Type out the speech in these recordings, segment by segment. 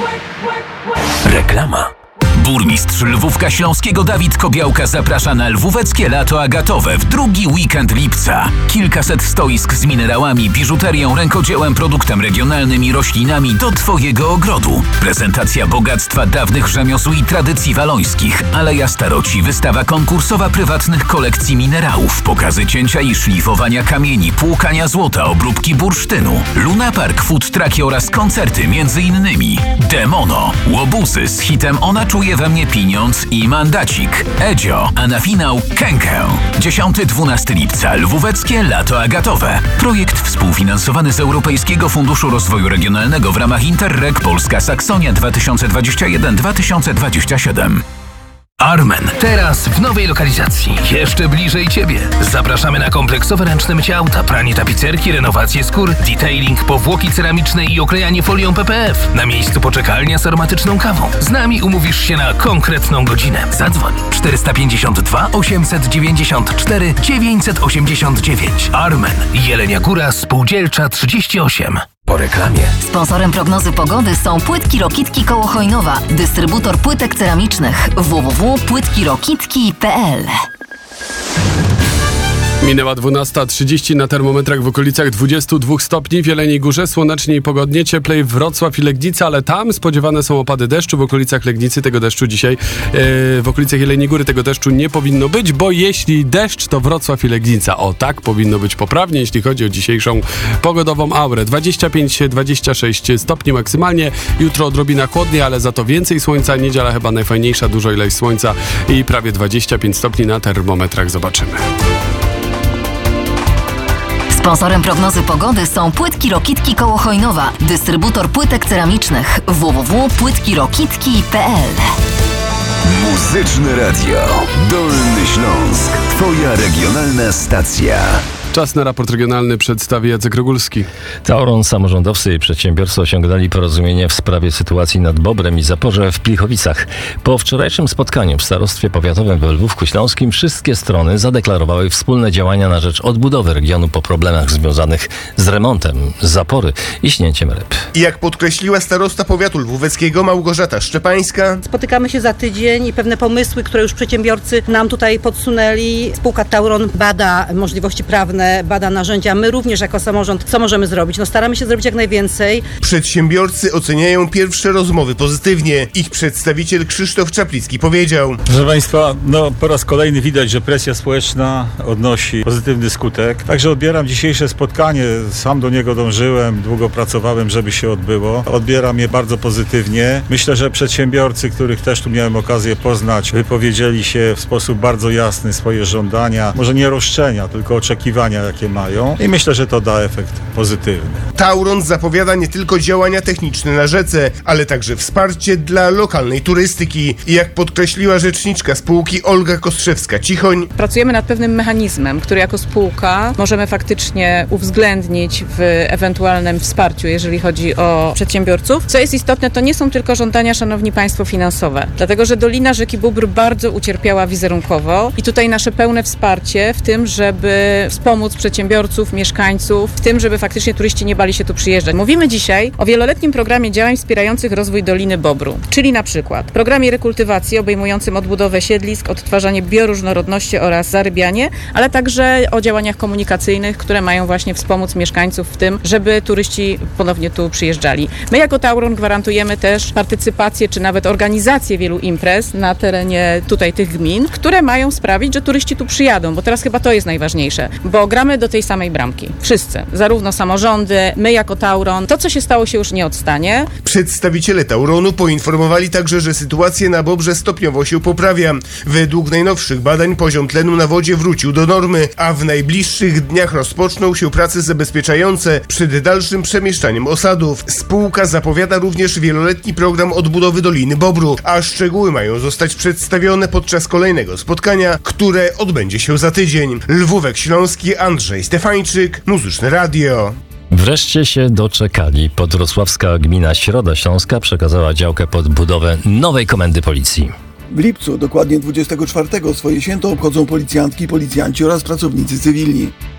Reklama. Burmistrz Lwówka Śląskiego Dawid Kobiałka zaprasza na Lwóweckie Lato Agatowe w drugi weekend lipca. Kilkaset stoisk z minerałami, biżuterią, rękodziełem, produktem regionalnym i roślinami do Twojego ogrodu. Prezentacja bogactwa dawnych rzemiosł i tradycji walońskich. Aleja Staroci, wystawa konkursowa prywatnych kolekcji minerałów, pokazy cięcia i szlifowania kamieni, płukania złota, obróbki bursztynu. Luna Park, food trucki oraz koncerty m.in. Demono, Łobuzy z hitem Ona czuje we mnie pieniądz i Mandacik, Edzio, a na finał Kękę. 10-12 lipca Lwóweckie Lato Agatowe. Projekt współfinansowany z Europejskiego Funduszu Rozwoju Regionalnego w ramach Interreg Polska Saksonia 2021-2027. Armen. Teraz w nowej lokalizacji. Jeszcze bliżej Ciebie. Zapraszamy na kompleksowe ręczne mycie auta, pranie tapicerki, renowację skór, detailing, powłoki ceramiczne i oklejanie folią PPF. Na miejscu poczekalnia z aromatyczną kawą. Z nami umówisz się na konkretną godzinę. Zadzwoń 452 894 989. Armen. Jelenia Góra, Spółdzielcza 38. Po reklamie. Sponsorem prognozy pogody są Płytki Rokitki koło Chojnowa, dystrybutor płytek ceramicznych www.płytkirokitki.pl. Minęła 12:30, na termometrach w okolicach 22 stopni, w Jeleniej Górze słonecznie i pogodnie, cieplej Wrocław i Legnica, ale tam spodziewane są opady deszczu. W okolicach Legnicy tego deszczu dzisiaj, w okolicach Jeleniej Góry tego deszczu nie powinno być, bo jeśli deszcz, to Wrocław i Legnica. O, tak powinno być poprawnie, jeśli chodzi o dzisiejszą pogodową aurę. 25-26 stopni maksymalnie, jutro odrobina chłodniej, ale za to więcej słońca. Niedziela chyba najfajniejsza, dużo ileś słońca i prawie 25 stopni na termometrach, zobaczymy. Sponsorem prognozy pogody są Płytki Rokitki koło Chojnowa, dystrybutor płytek ceramicznych www.płytkirokitki.pl. Muzyczne Radio Dolny Śląsk. Twoja regionalna stacja. Czas na raport regionalny przedstawi Jacek Rogulski. Tauron, samorządowcy i przedsiębiorcy osiągnęli porozumienie w sprawie sytuacji nad Bobrem i Zaporze w Plichowicach. Po wczorajszym spotkaniu w Starostwie Powiatowym we Lwówku Śląskim wszystkie strony zadeklarowały wspólne działania na rzecz odbudowy regionu po problemach związanych z remontem zapory i śnięciem ryb. I jak podkreśliła starosta powiatu lwóweckiego Małgorzata Szczepańska, spotykamy się za tydzień i pewne pomysły, które już przedsiębiorcy nam tutaj podsunęli. Spółka Tauron bada możliwości prawne, bada narzędzia. My również jako samorząd, co możemy zrobić? Staramy się zrobić jak najwięcej. Przedsiębiorcy oceniają pierwsze rozmowy pozytywnie. Ich przedstawiciel Krzysztof Czaplicki powiedział: Proszę Państwa, po raz kolejny widać, że presja społeczna odnosi pozytywny skutek. Także odbieram dzisiejsze spotkanie. Sam do niego dążyłem, długo pracowałem, żeby się odbyło. Odbieram je bardzo pozytywnie. Myślę, że przedsiębiorcy, których też tu miałem okazję poznać, wypowiedzieli się w sposób bardzo jasny swoje żądania, może nie roszczenia, tylko oczekiwania, jakie mają, i myślę, że to da efekt pozytywny. Tauron zapowiada nie tylko działania techniczne na rzece, ale także wsparcie dla lokalnej turystyki. I jak podkreśliła rzeczniczka spółki Olga Kostrzewska-Cichoń, pracujemy nad pewnym mechanizmem, który jako spółka możemy faktycznie uwzględnić w ewentualnym wsparciu, jeżeli chodzi o przedsiębiorców. Co jest istotne, to nie są tylko żądania, szanowni państwo, finansowe, dlatego że Dolina Rzeki Bóbr bardzo ucierpiała wizerunkowo i tutaj nasze pełne wsparcie w tym, żeby wspomóc przedsiębiorców, mieszkańców, w tym, żeby faktycznie turyści nie bali się tu przyjeżdżać. Mówimy dzisiaj o wieloletnim programie działań wspierających rozwój Doliny Bobru, czyli na przykład programie rekultywacji obejmującym odbudowę siedlisk, odtwarzanie bioróżnorodności oraz zarybianie, ale także o działaniach komunikacyjnych, które mają właśnie wspomóc mieszkańców w tym, żeby turyści ponownie tu przyjeżdżali. My jako Tauron gwarantujemy też partycypację, czy nawet organizację wielu imprez na terenie tutaj tych gmin, które mają sprawić, że turyści tu przyjadą, bo teraz chyba to jest najważniejsze, bo gramy do tej samej bramki. Wszyscy, zarówno samorządy, my jako Tauron. To, co się stało, się już nie odstanie. Przedstawiciele Tauronu poinformowali także, że sytuacja na Bobrze stopniowo się poprawia. Według najnowszych badań poziom tlenu na wodzie wrócił do normy, a w najbliższych dniach rozpoczną się prace zabezpieczające przed dalszym przemieszczaniem osadów. Spółka zapowiada również wieloletni program odbudowy Doliny Bobru, a szczegóły mają zostać przedstawione podczas kolejnego spotkania, które odbędzie się za tydzień. Lwówek Śląski, Andrzej Stefańczyk, Muzyczne Radio. Wreszcie się doczekali. Podwrocławska gmina Środa Śląska przekazała działkę pod budowę nowej komendy policji. W lipcu, dokładnie 24, swoje święto obchodzą policjantki, policjanci oraz pracownicy cywilni.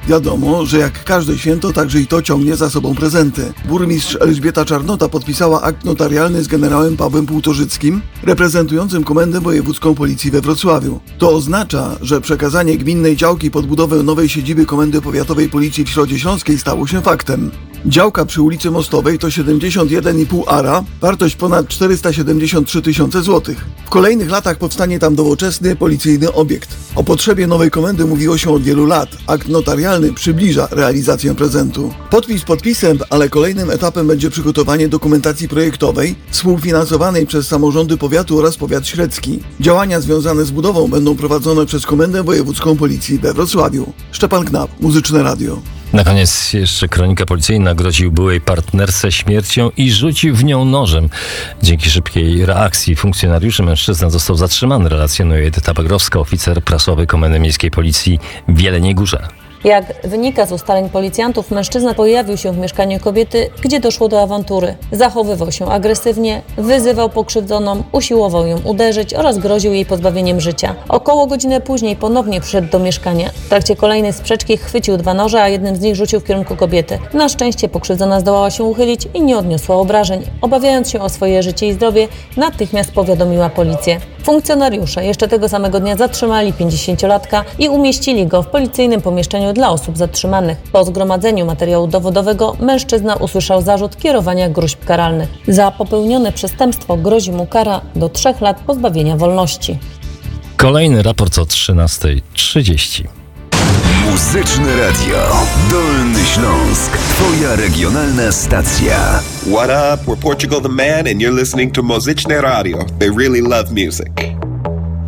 Wiadomo, że jak każde święto, także i to ciągnie za sobą prezenty. Burmistrz Elżbieta Czarnota podpisała akt notarialny z generałem Pawłem Półtorzyckim, reprezentującym Komendę Wojewódzką Policji we Wrocławiu. To oznacza, że przekazanie gminnej działki pod budowę nowej siedziby Komendy Powiatowej Policji w Środzie Śląskiej stało się faktem. Działka przy ulicy Mostowej to 71,5 ara, wartość ponad 473 tysiące złotych. W kolejnych latach powstanie tam nowoczesny policyjny obiekt. O potrzebie nowej komendy mówiło się od wielu lat. Akt notarialny przybliża realizację prezentu. Podpis podpisem, ale kolejnym etapem będzie przygotowanie dokumentacji projektowej współfinansowanej przez samorządy powiatu oraz powiat średzki. Działania związane z budową będą prowadzone przez Komendę Wojewódzką Policji we Wrocławiu. Szczepan Knap, Muzyczne Radio. Na koniec jeszcze kronika policyjna. Groził byłej partnerce śmiercią i rzucił w nią nożem. Dzięki szybkiej reakcji funkcjonariuszy mężczyzna został zatrzymany, relacjonuje Edyta Bagrowska, oficer prasowy Komendy Miejskiej Policji w Jeleniej Górze. Jak wynika z ustaleń policjantów, mężczyzna pojawił się w mieszkaniu kobiety, gdzie doszło do awantury. Zachowywał się agresywnie, wyzywał pokrzywdzoną, usiłował ją uderzyć oraz groził jej pozbawieniem życia. Około godziny później ponownie przyszedł do mieszkania. W trakcie kolejnej sprzeczki chwycił 2 noże, a jednym z nich rzucił w kierunku kobiety. Na szczęście pokrzywdzona zdołała się uchylić i nie odniosła obrażeń. Obawiając się o swoje życie i zdrowie, natychmiast powiadomiła policję. Funkcjonariusze jeszcze tego samego dnia zatrzymali 50-latka i umieścili go w policyjnym pomieszczeniu dla osób zatrzymanych. Po zgromadzeniu materiału dowodowego mężczyzna usłyszał zarzut kierowania gróźb karalnych. Za popełnione przestępstwo grozi mu kara do 3 lat pozbawienia wolności. Kolejny raport o 13:30. Muzyczne Radio. Dolny Śląsk. Twoja regionalna stacja. What up? We're Portugal the Man and you're listening to Muzyczne Radio. They really love music.